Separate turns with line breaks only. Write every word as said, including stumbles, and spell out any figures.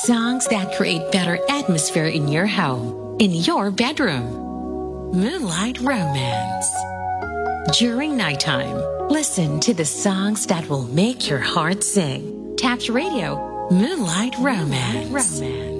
Songs that create better atmosphere in your home, in your bedroom. Moonlight Romance. During nighttime, listen to the songs that will make your heart sing. Taps Radio, Moonlight Romance. Romance.